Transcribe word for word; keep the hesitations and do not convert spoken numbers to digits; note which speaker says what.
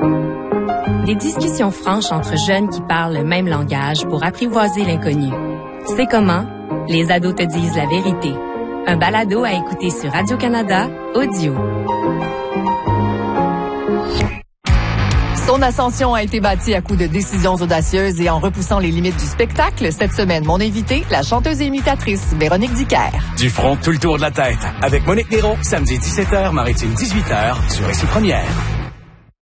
Speaker 1: Des discussions franches entre jeunes qui parlent le même langage pour apprivoiser l'inconnu. C'est comment? Les ados te disent la vérité. Un balado à écouter sur Radio-Canada Audio.
Speaker 2: Son ascension a été bâtie à coups de décisions audacieuses et en repoussant les limites du spectacle. Cette semaine, mon invitée, la chanteuse et imitatrice Véronique Dicker.
Speaker 3: Du front, tout le tour de la tête. Avec Monique Néron, samedi dix-sept heures, maritime dix-huit heures, sur Ici Première.